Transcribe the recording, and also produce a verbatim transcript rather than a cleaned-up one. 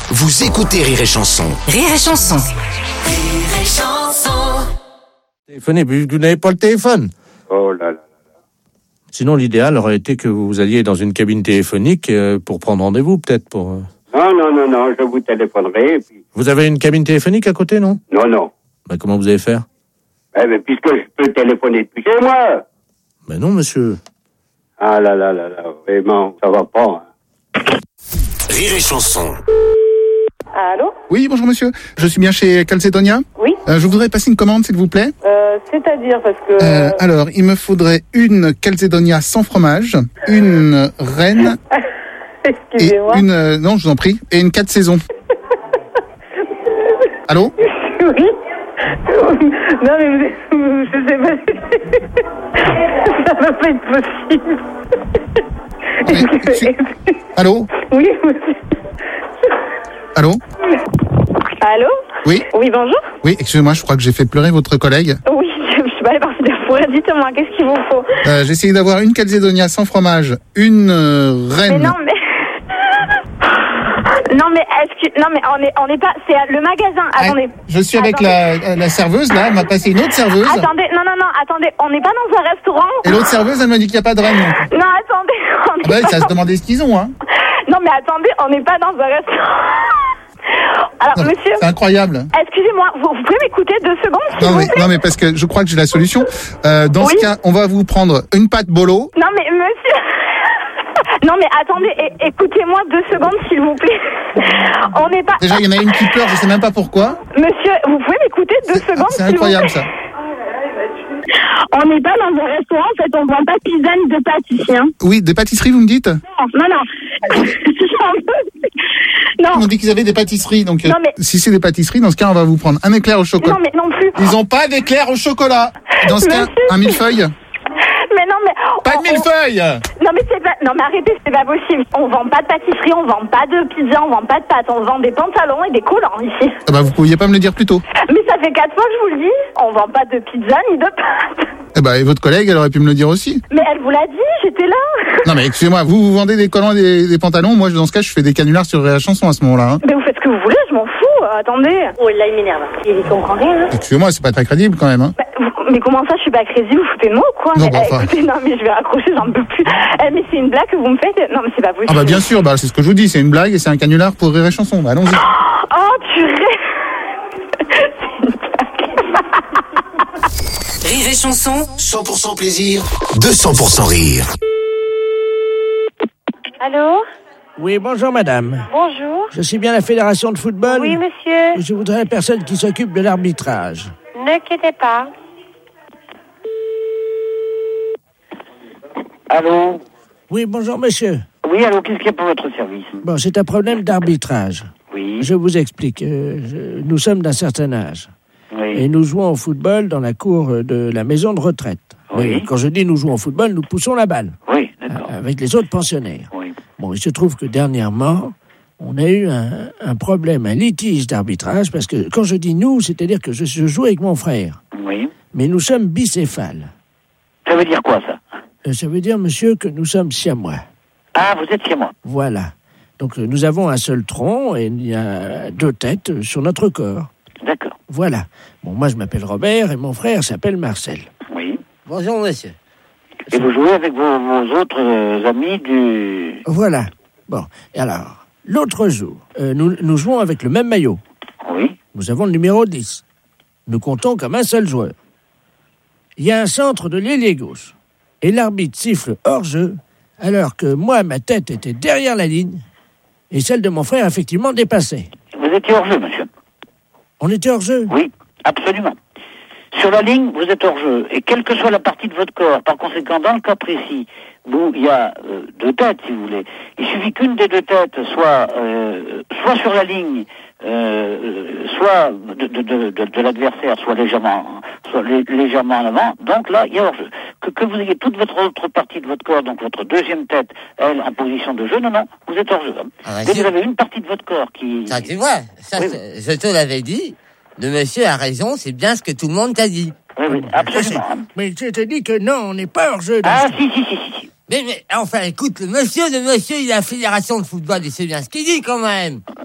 Vous écoutez Rire et Chanson. Rire et Chanson. Rire et Chanson. Téléphonez, vous n'avez pas le téléphone. Oh là là. Sinon, l'idéal aurait été que vous alliez dans une cabine téléphonique euh, pour prendre rendez-vous, peut-être. Pour. euh. Non, non, non, non, je vous téléphonerai. Et puis... Vous avez une cabine téléphonique à côté, non? Non, non. Ben, comment vous allez faire? Eh ben, puisque je peux téléphoner depuis chez moi. Ben non, monsieur. Ah là là là là, vraiment, ça va pas. Hein. Rire et Chanson. Allô? Oui, bonjour monsieur. Je suis bien chez Calcedonia. Oui. Euh, je voudrais passer une commande, s'il vous plaît. Euh, c'est-à-dire, parce que... Euh, alors, il me faudrait une Calcedonia sans fromage, une reine et Excusez-moi. une... euh, non, je vous en prie. Et une quatre saisons. Allô? Oui. Non, mais vous, je sais pas. Ça va pas être possible. Mais, tu- Allô? Oui, monsieur. Allô? Allô? Oui? Oui, bonjour. Oui, excusez-moi, je crois que j'ai fait pleurer votre collègue. Oui, je suis pas allée partir de fourrure. Dites-moi, qu'est-ce qu'il vous faut? Euh, j'ai essayé d'avoir une Calcedonia sans fromage, une euh, Mais reine... non, mais... Non, mais est-ce que... Non, mais on est, on est pas... C'est le magasin. Ah, Attendez. je suis avec Attendez. la, la serveuse, là, elle m'a passé une autre serveuse. Attendez, non, non, non, attendez. On n'est pas dans un restaurant. Et l'autre serveuse, elle m'a dit qu'il n'y a pas de reine. non plus. Non, attendez. On Ah n'est bah oui, pas ça se dans- demandait ce qu'ils ont, hein. Non, mais attendez, on n'est pas dans un restaurant. Alors, Non, mais monsieur, c'est incroyable. excusez-moi, vous, vous pouvez m'écouter deux secondes, s'il Non vous mais, plaît? non mais parce que je crois que j'ai la solution. Euh, dans Oui. ce cas, on va vous prendre une pâte bolo. Non, mais monsieur... Non, mais attendez, é- écoutez-moi deux secondes, s'il vous plaît. On n'est pas... Déjà, il y en a une qui pleure, je sais même pas pourquoi. Monsieur, vous pouvez m'écouter deux C'est secondes, c'est s'il vous incroyable plaît? ça. On n'est pas dans un restaurant, en fait, on vend pas de pizza ni de pâtisserie, hein. Oui, des pâtisseries, vous me dites? Non, non, non. Ils Non, m'ont dit qu'ils avaient des pâtisseries, donc euh, Non, mais- si c'est des pâtisseries, dans ce cas, on va vous prendre un éclair au chocolat. non, mais non plus. Ils ont pas d'éclair au chocolat. Dans ce cas, Monsieur. un millefeuille. Mais non, mais... Pas on- de millefeuille. Non mais c'est pas, non mais arrêtez, c'est pas possible. On vend pas de pâtisserie, on vend pas de pizza, on vend pas de pâtes, on vend des pantalons et des collants ici. Ah bah vous pouviez pas me le dire plus tôt. Mais ça fait quatre fois que je vous le dis, on vend pas de pizza ni de pâtes. Eh bah et votre collègue, elle aurait pu me le dire aussi. Mais elle vous l'a dit, j'étais là. Non mais excusez-moi, vous vous vendez des collants et des, des pantalons, moi dans ce cas, je fais des canulars sur la chanson à ce moment-là. Hein. Mais vous faites ce que vous voulez, je m'en fous. Euh, attendez. Oh là il m'énerve. Il comprend rien. Hein. Excusez-moi, c'est pas très crédible quand même. Hein. Bah, vous- mais comment ça, je suis pas crédible, vous foutez de moi ou quoi? Non, mais, bah, eh, enfin. écoutez, non mais je vais raccrocher, j'en peux plus. Eh, mais c'est une blague que vous me faites? Non mais c'est pas possible. Ah bah bien sûr, bah c'est ce que je vous dis, c'est une blague et c'est un canular pour Rire et Chanson. Bah allons-y. Oh purée. C'est une blague. Rire et Chanson. cent pour cent plaisir, deux cents pour cent rire. Allô? Oui, bonjour madame. Bonjour. Je suis bien la fédération de football. Oui monsieur, Je voudrais la personne qui s'occupe de l'arbitrage. ne quittez pas. Allô? Oui, bonjour monsieur. Oui, allô, qu'est-ce qu'il y a pour votre service? Bon, c'est un problème d'arbitrage. Oui, Je vous explique. Euh, je- nous sommes d'un certain âge. Et oui. nous jouons au football dans la cour de la maison de retraite. Oui. Mais quand je dis nous jouons au football, nous poussons la balle Oui, d'accord. euh, avec les autres pensionnaires. Oui. Bon, il se trouve que dernièrement, on a eu un, un problème, un litige d'arbitrage, parce que quand je dis nous, c'est-à-dire que je, je joue avec mon frère, Oui. mais nous sommes bicéphales. Ça veut dire quoi, ça? Euh, ça veut dire, monsieur, que nous sommes siamois. Ah, vous êtes chez moi. Voilà. Donc euh, nous avons un seul tronc et il y a deux têtes euh, sur notre corps. D'accord. Voilà. Bon, moi je m'appelle Robert et mon frère s'appelle Marcel. Oui. Bonjour, monsieur. Et vous jouez avec vos, vos autres euh, amis du... Voilà. Bon, et alors, l'autre jour, euh, nous, nous jouons avec le même maillot. Oui. Nous avons le numéro dix. Nous comptons comme un seul joueur. Il y a un centre de l'ailier gauche. Et l'arbitre siffle hors-jeu, alors que moi, ma tête était derrière la ligne, et celle de mon frère, effectivement, dépassait. Vous étiez hors jeu, monsieur. On était hors-jeu. Oui, absolument. Sur la ligne, vous êtes hors jeu. Et quelle que soit la partie de votre corps, par conséquent, dans le cas précis, où il y a euh, deux têtes, si vous voulez, il suffit qu'une des deux têtes soit, euh, soit sur la ligne, euh, soit de, de, de, de, de l'adversaire, soit légèrement, soit lé, légèrement en avant. Donc là, il y a hors jeu. Que, que vous ayez toute votre autre partie de votre corps, donc votre deuxième tête, elle, en position de jeu, non, non, vous êtes hors jeu. Ah, Dès que monsieur. vous avez une partie de votre corps qui... Ça, tu vois, ça, Oui, c'est- je te l'avais dit. Le monsieur a raison, c'est bien ce que tout le monde t'a dit. Oui, oui, absolument. Mais je te dis que non, on n'est pas hors-jeu. dans Ah, ce- si, si, si, si, si. Mais, mais, enfin, écoute, le monsieur, le monsieur, il a la fédération de football, il sait bien ce qu'il dit quand même.